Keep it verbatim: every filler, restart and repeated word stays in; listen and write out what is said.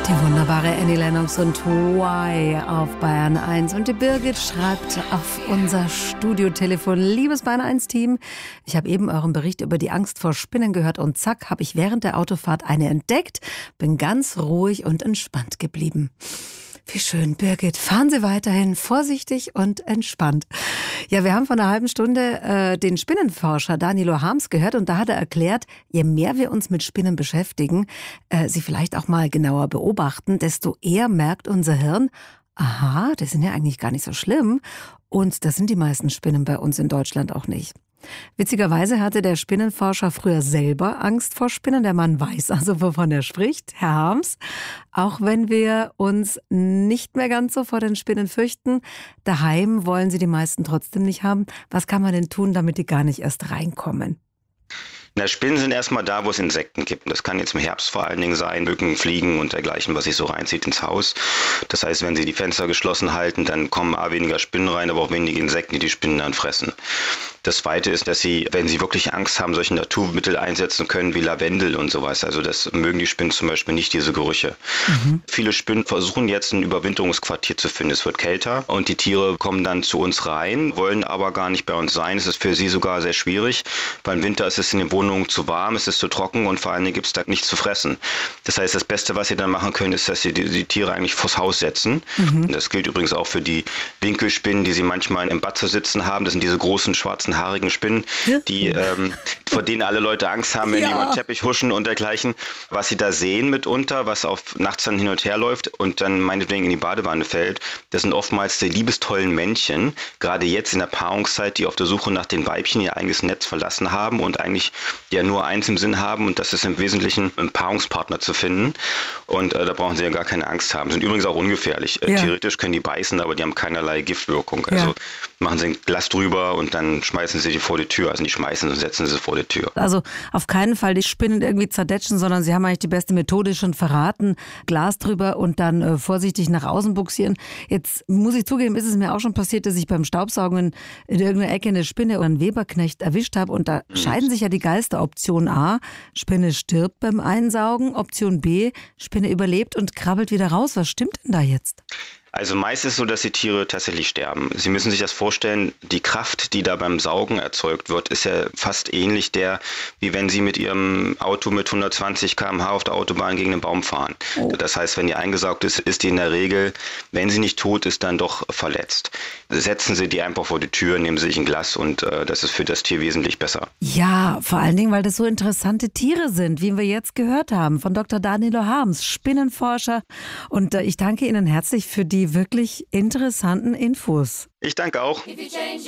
Die wunderbare Annie Lennox und Why auf Bayern eins. Und die Birgit schreibt auf unser Studiotelefon: Liebes Bayern eins Team, ich habe eben euren Bericht über die Angst vor Spinnen gehört und zack, habe ich während der Autofahrt eine entdeckt. Bin ganz ruhig und entspannt geblieben. Wie schön, Birgit. Fahren Sie weiterhin vorsichtig und entspannt. Ja, wir haben vor einer halben Stunde äh, den Spinnenforscher Danilo Harms gehört und da hat er erklärt, je mehr wir uns mit Spinnen beschäftigen, äh, sie vielleicht auch mal genauer beobachten, desto eher merkt unser Hirn, aha, das sind ja eigentlich gar nicht so schlimm. Und das sind die meisten Spinnen bei uns in Deutschland auch nicht. Witzigerweise hatte der Spinnenforscher früher selber Angst vor Spinnen. Der Mann weiß also, wovon er spricht, Herr Harms. Auch wenn wir uns nicht mehr ganz so vor den Spinnen fürchten, daheim wollen sie die meisten trotzdem nicht haben. Was kann man denn tun, damit die gar nicht erst reinkommen? Na, Spinnen sind erstmal da, wo es Insekten gibt. Das kann jetzt im Herbst vor allen Dingen sein, Mücken, Fliegen und dergleichen, was sich so reinzieht ins Haus. Das heißt, wenn Sie die Fenster geschlossen halten, dann kommen A, weniger Spinnen rein, aber auch weniger Insekten, die die Spinnen dann fressen. Das Zweite ist, dass Sie, wenn Sie wirklich Angst haben, solche Naturmittel einsetzen können wie Lavendel und sowas. Also das mögen die Spinnen zum Beispiel nicht, diese Gerüche. Mhm. Viele Spinnen versuchen jetzt ein Überwinterungsquartier zu finden. Es wird kälter und die Tiere kommen dann zu uns rein, wollen aber gar nicht bei uns sein. Es ist für sie sogar sehr schwierig, weil im Winter ist es in den Wohnungen zu warm, es ist zu trocken und vor allem gibt es da nichts zu fressen. Das heißt, das Beste, was Sie dann machen können, ist, dass Sie die, die Tiere eigentlich vors Haus setzen. Mhm. Das gilt übrigens auch für die Winkelspinnen, die Sie manchmal im Bad zu sitzen haben. Das sind diese großen schwarzen haarigen Spinnen, die ähm, vor denen alle Leute Angst haben, wenn ja. die über den Teppich huschen und dergleichen. Was sie da sehen mitunter, was auf nachts dann hin und her läuft und dann meinetwegen in die Badewanne fällt, das sind oftmals die liebestollen Männchen, gerade jetzt in der Paarungszeit, die auf der Suche nach den Weibchen ihr eigenes Netz verlassen haben und eigentlich ja nur eins im Sinn haben und das ist im Wesentlichen einen Paarungspartner zu finden. Und äh, da brauchen sie ja gar keine Angst haben. Sind übrigens auch ungefährlich. Äh, ja. Theoretisch können die beißen, aber die haben keinerlei Giftwirkung. Also ja. machen sie ein Glas drüber und dann schmeißen sie die vor die Tür. Also nicht schmeißen, sondern setzen sie vor die Tür. Also auf keinen Fall die Spinnen irgendwie zerdetschen, sondern sie haben eigentlich die beste Methode schon verraten. Glas drüber und dann äh, vorsichtig nach außen buxieren. Jetzt muss ich zugeben, ist es mir auch schon passiert, dass ich beim Staubsaugen in irgendeiner Ecke eine Spinne oder einen Weberknecht erwischt habe und da mhm. scheiden sich ja die Geister. Option A, Spinne stirbt beim Einsaugen. Option B, Spinne überlebt und krabbelt wieder raus. Was stimmt denn da jetzt? Also meist ist es so, dass die Tiere tatsächlich sterben. Sie müssen sich das vorstellen, die Kraft, die da beim Saugen erzeugt wird, ist ja fast ähnlich der, wie wenn Sie mit Ihrem Auto mit hundertzwanzig Kilometer pro Stunde auf der Autobahn gegen einen Baum fahren. Oh. Das heißt, wenn die eingesaugt ist, ist die in der Regel, wenn sie nicht tot ist, dann doch verletzt. Setzen Sie die einfach vor die Tür, nehmen Sie sich ein Glas und äh, das ist für das Tier wesentlich besser. Ja, vor allen Dingen, weil das so interessante Tiere sind, wie wir jetzt gehört haben von Doktor Danilo Harms, Spinnenforscher. Und äh, ich danke Ihnen herzlich für die wirklich interessanten Infos. Ich danke auch.